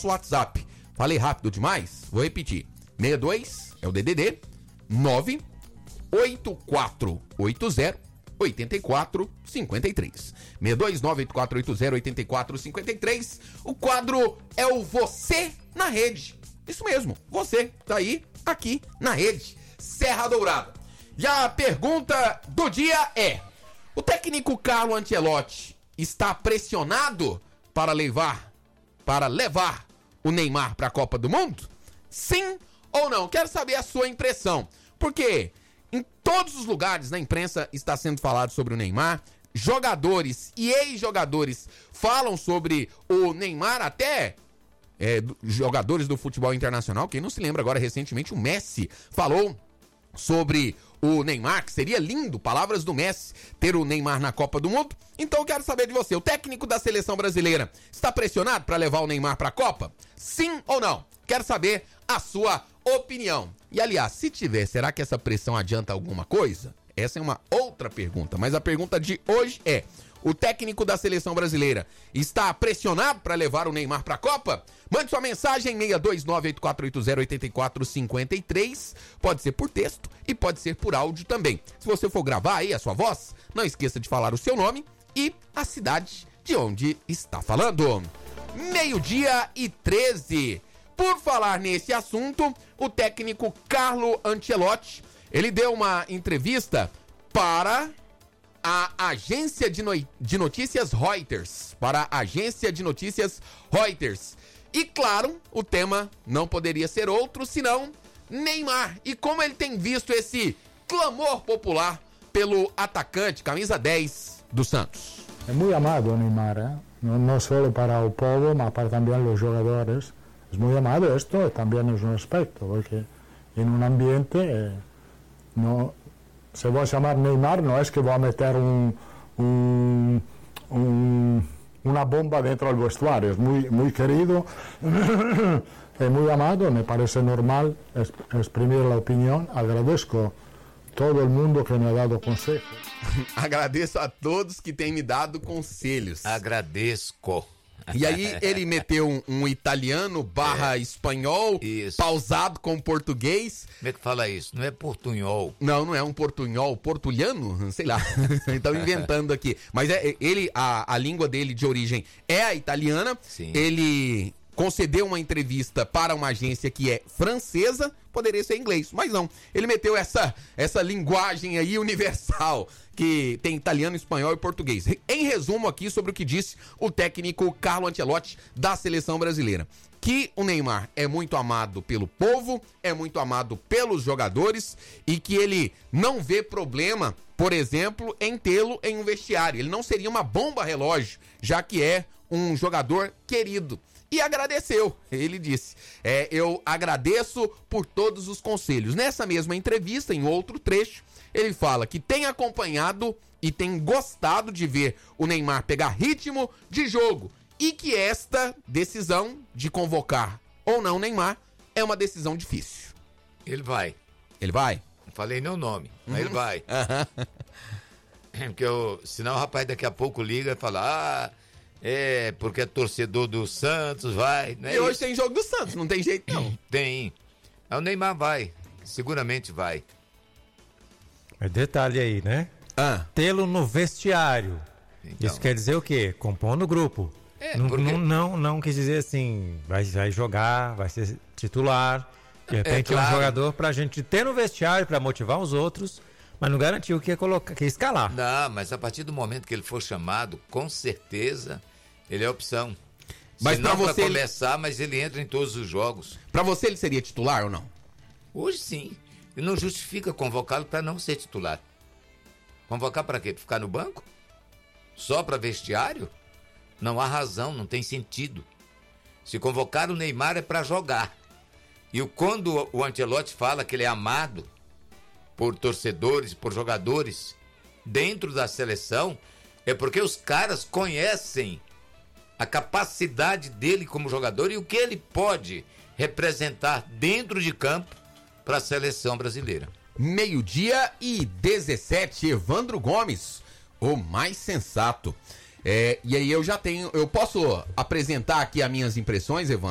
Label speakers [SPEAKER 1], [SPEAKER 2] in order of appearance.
[SPEAKER 1] WhatsApp. Falei rápido demais? Vou repetir. 62 é o DDD 98480-8453. 6298480-8453. O quadro é o Você na Rede. Isso mesmo, você tá aí, aqui na rede Serra Dourada. E a pergunta do dia é: o técnico Carlo Ancelotti está pressionado para levar o Neymar para a Copa do Mundo? Sim ou não? Quero saber a sua impressão. Porque em todos os lugares na imprensa está sendo falado sobre o Neymar. Jogadores e ex-jogadores falam sobre o Neymar, até jogadores do futebol internacional. Quem não se lembra agora, recentemente o Messi falou sobre o Neymar, que seria lindo, palavras do Messi, ter o Neymar na Copa do Mundo. Então eu quero saber de você, o técnico da seleção brasileira está pressionado para levar o Neymar para a Copa? Sim ou não? Quero saber a sua opinião. E aliás, se tiver, será que essa pressão adianta alguma coisa? Essa é uma outra pergunta, mas a pergunta de hoje é: o técnico da seleção brasileira está pressionado para levar o Neymar para a Copa? Mande sua mensagem 6298480-8453. Pode ser por texto e pode ser por áudio também. Se você for gravar aí a sua voz, não esqueça de falar o seu nome e a cidade de onde está falando. 12:13. Por falar nesse assunto, o técnico Carlo Ancelotti, ele deu uma entrevista para a agência de notícias Reuters. E claro, o tema não poderia ser outro senão Neymar. E como ele tem visto esse clamor popular pelo atacante, camisa 10 do Santos.
[SPEAKER 2] É muito amado Neymar, não só para o povo, mas para também os jogadores. Es muy amado, esto también es un aspecto, porque en un ambiente no se va a llamar Neymar, no es que va a meter una bomba dentro del vestuario, es muy querido, es muy amado, me parece normal exprimir la opinión. Agradezco todo el mundo que me ha dado consejos.
[SPEAKER 1] Agradeço a todos que têm me dado conselhos.
[SPEAKER 3] Agradeço.
[SPEAKER 1] E aí ele meteu um italiano / espanhol,
[SPEAKER 3] isso,
[SPEAKER 1] pausado com português.
[SPEAKER 3] Como é que fala isso? Não é portunhol.
[SPEAKER 1] Não é um portunhol, portulhano? Sei lá, estão inventando aqui. Mas a língua dele de origem é a italiana.
[SPEAKER 3] Sim.
[SPEAKER 1] Ele concedeu uma entrevista para uma agência que é francesa, poderia ser inglês, mas não. Ele meteu essa linguagem aí universal, que tem italiano, espanhol e português. Em resumo aqui sobre o que disse o técnico Carlo Ancelotti da seleção brasileira. Que o Neymar é muito amado pelo povo, é muito amado pelos jogadores e que ele não vê problema, por exemplo, em tê-lo em um vestiário. Ele não seria uma bomba relógio, já que é um jogador querido. E agradeceu, ele disse, eu agradeço por todos os conselhos. Nessa mesma entrevista, em outro trecho, ele fala que tem acompanhado e tem gostado de ver o Neymar pegar ritmo de jogo e que esta decisão de convocar ou não o Neymar é uma decisão difícil.
[SPEAKER 3] Ele vai.
[SPEAKER 1] Ele vai?
[SPEAKER 3] Não falei nem o nome, mas ele vai. Porque senão o rapaz daqui a pouco liga e fala, porque é torcedor do Santos, vai.
[SPEAKER 1] E hoje tem jogo do Santos, não tem jeito não.
[SPEAKER 3] Tem. Aí o Neymar vai, seguramente vai.
[SPEAKER 4] É detalhe aí, né? Tê-lo no vestiário. Então, isso quer dizer o quê? Compondo o grupo. Não quis dizer assim, vai jogar, vai ser titular. De repente claro. É um jogador pra gente ter no vestiário, pra motivar os outros, mas não garantiu que ia escalar.
[SPEAKER 3] Não, mas a partir do momento que ele for chamado, com certeza, ele é opção.
[SPEAKER 1] Mas
[SPEAKER 3] não pra começar, mas ele entra em todos os jogos.
[SPEAKER 1] Pra você ele seria titular ou não?
[SPEAKER 3] Hoje sim. E não justifica convocá-lo para não ser titular. Convocar para quê? Para ficar no banco? Só para vestiário? Não há razão, não tem sentido. Se convocar o Neymar é para jogar. E quando o Ancelotti fala que ele é amado por torcedores, por jogadores dentro da seleção, é porque os caras conhecem a capacidade dele como jogador e o que ele pode representar dentro de campo para a seleção brasileira.
[SPEAKER 1] 12:17, Evandro Gomes, o mais sensato. E aí eu posso apresentar aqui as minhas impressões, Evandro?